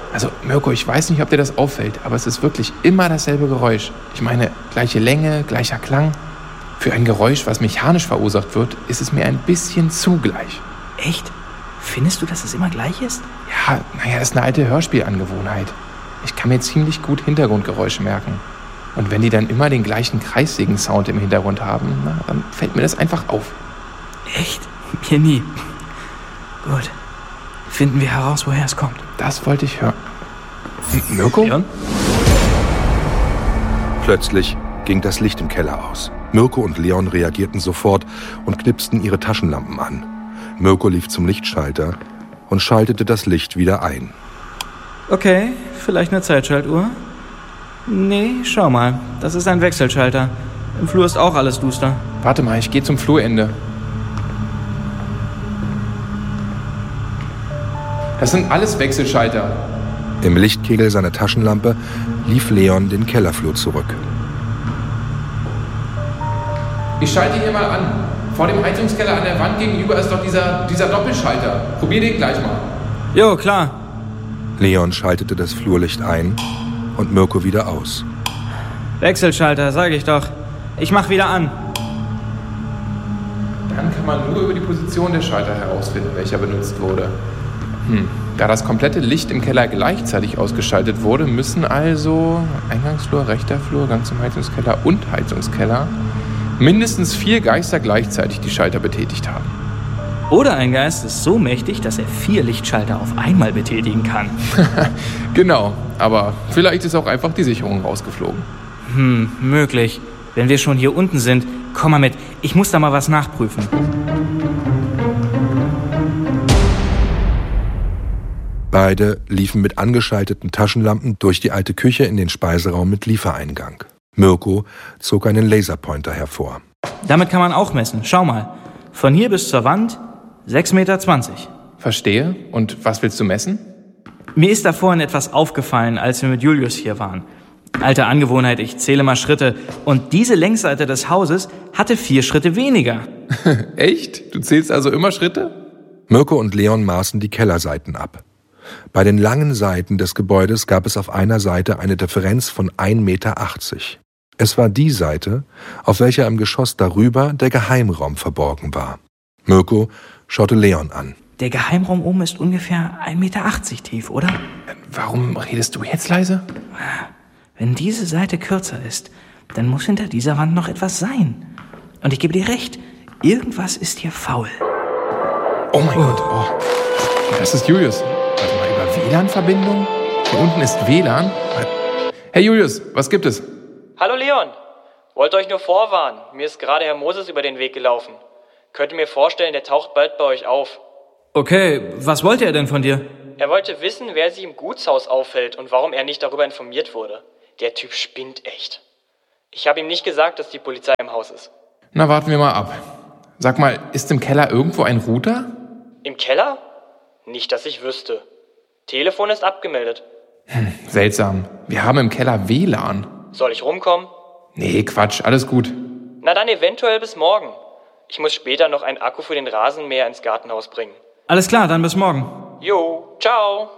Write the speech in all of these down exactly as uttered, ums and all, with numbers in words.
Also Mirko, ich weiß nicht, ob dir das auffällt, aber es ist wirklich immer dasselbe Geräusch. Ich meine, gleiche Länge, gleicher Klang. Für ein Geräusch, was mechanisch verursacht wird, ist es mir ein bisschen zu gleich. Echt? Findest du, dass es immer gleich ist? Ja, naja, das ist eine alte Hörspielangewohnheit. Ich kann mir ziemlich gut Hintergrundgeräusche merken. Und wenn die dann immer den gleichen Kreissägen-Sound im Hintergrund haben, na, dann fällt mir das einfach auf. Echt? Mir nie. Gut. Finden wir heraus, woher es kommt. Das wollte ich hören. M- Mirko? Leon? Plötzlich ging das Licht im Keller aus. Mirko und Leon reagierten sofort und knipsten ihre Taschenlampen an. Mirko lief zum Lichtschalter und schaltete das Licht wieder ein. Okay, vielleicht eine Zeitschaltuhr? Nee, schau mal, das ist ein Wechselschalter. Im Flur ist auch alles duster. Warte mal, ich gehe zum Flurende. Das sind alles Wechselschalter. Im Lichtkegel seiner Taschenlampe lief Leon den Kellerflur zurück. Ich schalte hier mal an. Vor dem Heizungskeller an der Wand gegenüber ist doch dieser, dieser Doppelschalter. Probier den gleich mal. Jo, klar. Leon schaltete das Flurlicht ein und Mirko wieder aus. Wechselschalter, sag ich doch. Ich mach wieder an. Dann kann man nur über die Position der Schalter herausfinden, welcher benutzt wurde. Hm. Da das komplette Licht im Keller gleichzeitig ausgeschaltet wurde, müssen also Eingangsflur, rechter Flur, Gang zum Heizungskeller und Heizungskeller mindestens vier Geister gleichzeitig die Schalter betätigt haben. Oder ein Geist ist so mächtig, dass er vier Lichtschalter auf einmal betätigen kann. Genau, aber vielleicht ist auch einfach die Sicherung rausgeflogen. Hm, möglich. Wenn wir schon hier unten sind, komm mal mit. Ich muss da mal was nachprüfen. Beide liefen mit angeschalteten Taschenlampen durch die alte Küche in den Speiseraum mit Liefereingang. Mirko zog einen Laserpointer hervor. Damit kann man auch messen. Schau mal. Von hier bis zur Wand sechs Meter zwanzig. Verstehe. Und was willst du messen? Mir ist da vorhin etwas aufgefallen, als wir mit Julius hier waren. Alte Angewohnheit, ich zähle mal Schritte. Und diese Längsseite des Hauses hatte vier Schritte weniger. Echt? Du zählst also immer Schritte? Mirko und Leon maßen die Kellerseiten ab. Bei den langen Seiten des Gebäudes gab es auf einer Seite eine Differenz von ein Meter achtzig. Es war die Seite, auf welcher im Geschoss darüber der Geheimraum verborgen war. Mirko schaute Leon an. Der Geheimraum oben ist ungefähr ein Meter achtzig tief, oder? Warum redest du jetzt leise? Wenn diese Seite kürzer ist, dann muss hinter dieser Wand noch etwas sein. Und ich gebe dir recht, irgendwas ist hier faul. Oh mein oh. Gott, oh. Das ist Julius. Warte mal, über W L A N-Verbindung? Hier unten ist W L A N. Hey Julius, was gibt es? Hallo Leon, wollte euch nur vorwarnen. Mir ist gerade Herr Moses über den Weg gelaufen. Könnt ihr mir vorstellen, der taucht bald bei euch auf. Okay, was wollte er denn von dir? Er wollte wissen, wer sich im Gutshaus aufhält und warum er nicht darüber informiert wurde. Der Typ spinnt echt. Ich habe ihm nicht gesagt, dass die Polizei im Haus ist. Na, warten wir mal ab. Sag mal, ist im Keller irgendwo ein Router? Im Keller? Nicht, dass ich wüsste. Telefon ist abgemeldet. Hm, seltsam. Wir haben im Keller W L A N. Soll ich rumkommen? Nee, Quatsch, alles gut. Na dann eventuell bis morgen. Ich muss später noch einen Akku für den Rasenmäher ins Gartenhaus bringen. Alles klar, dann bis morgen. Jo, ciao.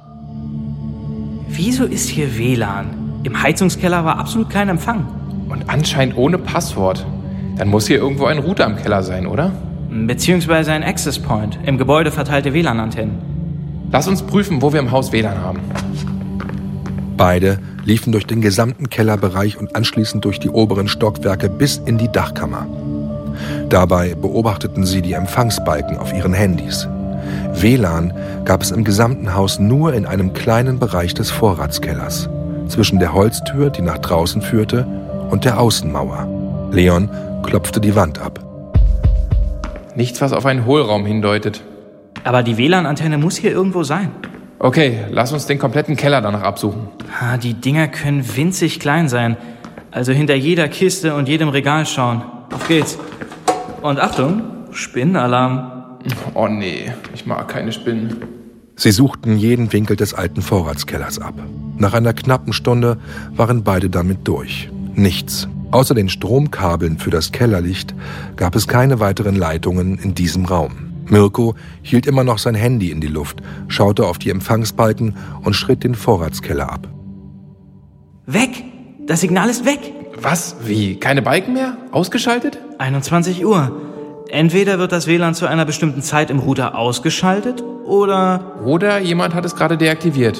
Wieso ist hier W L A N? Im Heizungskeller war absolut kein Empfang. Und anscheinend ohne Passwort. Dann muss hier irgendwo ein Router im Keller sein, oder? Beziehungsweise ein Access Point. Im Gebäude verteilte W L A N-Antennen. Lass uns prüfen, wo wir im Haus W L A N haben. Beide liefen durch den gesamten Kellerbereich und anschließend durch die oberen Stockwerke bis in die Dachkammer. Dabei beobachteten sie die Empfangsbalken auf ihren Handys. W L A N gab es im gesamten Haus nur in einem kleinen Bereich des Vorratskellers, zwischen der Holztür, die nach draußen führte, und der Außenmauer. Leon klopfte die Wand ab. Nichts, was auf einen Hohlraum hindeutet. Aber die W L A N-Antenne muss hier irgendwo sein. Okay, lass uns den kompletten Keller danach absuchen. Ah, die Dinger können winzig klein sein. Also hinter jeder Kiste und jedem Regal schauen. Auf geht's. Und Achtung, Spinnenalarm. Oh nee, ich mag keine Spinnen. Sie suchten jeden Winkel des alten Vorratskellers ab. Nach einer knappen Stunde waren beide damit durch. Nichts. Außer den Stromkabeln für das Kellerlicht gab es keine weiteren Leitungen in diesem Raum. Mirko hielt immer noch sein Handy in die Luft, schaute auf die Empfangsbalken und schritt den Vorratskeller ab. Weg! Das Signal ist weg! Was? Wie? Keine Balken mehr? Ausgeschaltet? einundzwanzig Uhr. Entweder wird das W L A N zu einer bestimmten Zeit im Router ausgeschaltet oder... Oder jemand hat es gerade deaktiviert.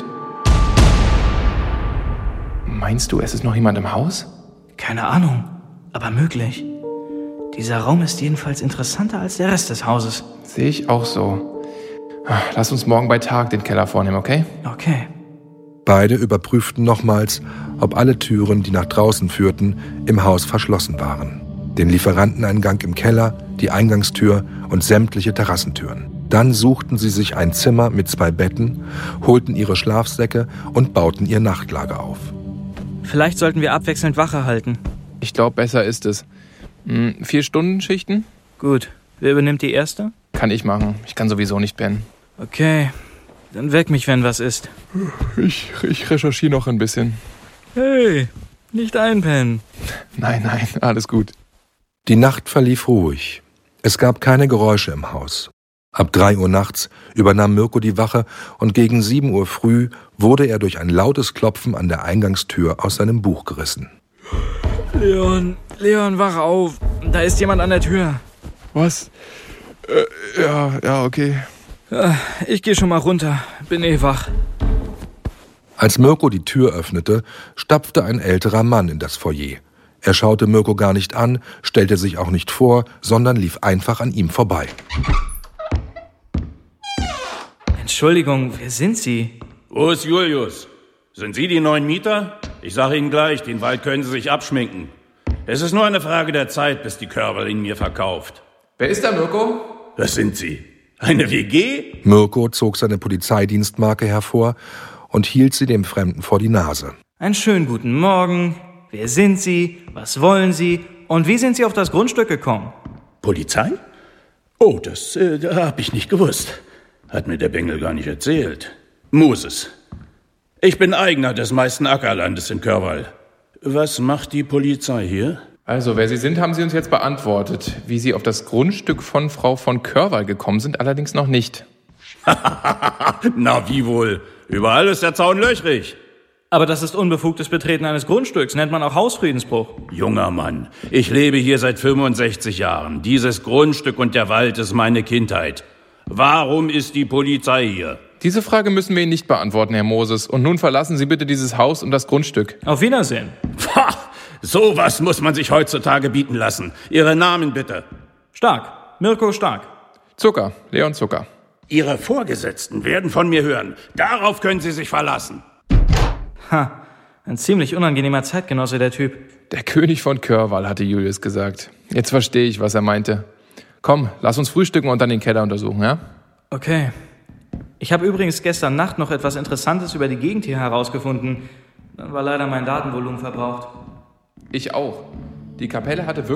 Meinst du, es ist noch jemand im Haus? Keine Ahnung, aber möglich. Dieser Raum ist jedenfalls interessanter als der Rest des Hauses. Sehe ich auch so. Lass uns morgen bei Tag den Keller vornehmen, okay? Okay. Beide überprüften nochmals, ob alle Türen, die nach draußen führten, im Haus verschlossen waren. Den Lieferanteneingang im Keller, die Eingangstür und sämtliche Terrassentüren. Dann suchten sie sich ein Zimmer mit zwei Betten, holten ihre Schlafsäcke und bauten ihr Nachtlager auf. Vielleicht sollten wir abwechselnd Wache halten. Ich glaube, besser ist es. Hm, vier Stunden Schichten? Gut. Wer übernimmt die erste? Kann ich machen. Ich kann sowieso nicht pennen. Okay. Dann weck mich, wenn was ist. Ich, ich recherchiere noch ein bisschen. Hey, nicht einpennen. Nein, nein, alles gut. Die Nacht verlief ruhig. Es gab keine Geräusche im Haus. Ab drei Uhr nachts übernahm Mirko die Wache und gegen sieben Uhr früh wurde er durch ein lautes Klopfen an der Eingangstür aus seinem Buch gerissen. Leon, Leon, wach auf. Da ist jemand an der Tür. Was? Äh, ja, ja, okay. Ich gehe schon mal runter. Bin eh wach. Als Mirko die Tür öffnete, stapfte ein älterer Mann in das Foyer. Er schaute Mirko gar nicht an, stellte sich auch nicht vor, sondern lief einfach an ihm vorbei. Entschuldigung, wer sind Sie? Wo ist Julius? Sind Sie die neuen Mieter? Ich sage Ihnen gleich, den Wald können Sie sich abschminken. Es ist nur eine Frage der Zeit, bis die Körvel ihn mir verkauft. Wer ist da, Mirko? Was sind Sie? Eine W G? Mirko zog seine Polizeidienstmarke hervor und hielt sie dem Fremden vor die Nase. Einen schönen guten Morgen. Wer sind Sie? Was wollen Sie? Und wie sind Sie auf das Grundstück gekommen? Polizei? Oh, das äh, hab ich nicht gewusst. Hat mir der Bengel gar nicht erzählt. Moses. Ich bin Eigner des meisten Ackerlandes in Körwall. Was macht die Polizei hier? Also, wer Sie sind, haben Sie uns jetzt beantwortet. Wie Sie auf das Grundstück von Frau von Körwall gekommen sind, allerdings noch nicht. Na, wie wohl? Überall ist der Zaun löchrig. Aber das ist unbefugtes Betreten eines Grundstücks, nennt man auch Hausfriedensbruch. Junger Mann, ich lebe hier seit fünfundsechzig Jahren. Dieses Grundstück und der Wald ist meine Kindheit. Warum ist die Polizei hier? Diese Frage müssen wir Ihnen nicht beantworten, Herr Moses. Und nun verlassen Sie bitte dieses Haus und das Grundstück. Auf Wiedersehen. Pah, sowas muss man sich heutzutage bieten lassen. Ihre Namen bitte. Stark. Mirko Stark. Zucker. Leon Zucker. Ihre Vorgesetzten werden von mir hören. Darauf können Sie sich verlassen. Ha, ein ziemlich unangenehmer Zeitgenosse, der Typ. Der König von Körwall, hatte Julius gesagt. Jetzt verstehe ich, was er meinte. Komm, lass uns frühstücken und dann den Keller untersuchen, ja? Okay. Ich habe übrigens gestern Nacht noch etwas Interessantes über die Gegend hier herausgefunden. Dann war leider mein Datenvolumen verbraucht. Ich auch. Die Kapelle hatte wirklich